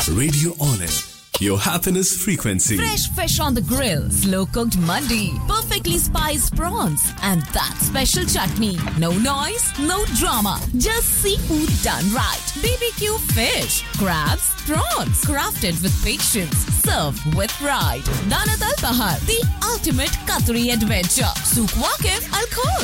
Radio Olive, your happiness frequency. Fresh fish on the grill, slow-cooked mandi, perfectly spiced prawns, and that special chutney. No noise, no drama, just seafood done right. BBQ fish, crabs, prawns, crafted with patience, served with pride. Danat Al Bahar, the ultimate Qatari adventure. Souk Waqif Al Khor.